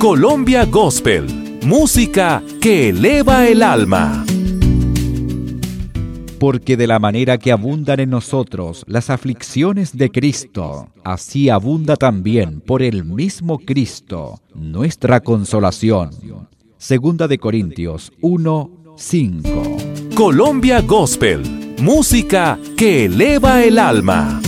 Colombia Gospel, música que eleva el alma. Porque de la manera que abundan en nosotros las aflicciones de Cristo, así abunda también por el mismo Cristo nuestra consolación. Segunda de Corintios 1:5. Colombia Gospel, música que eleva el alma.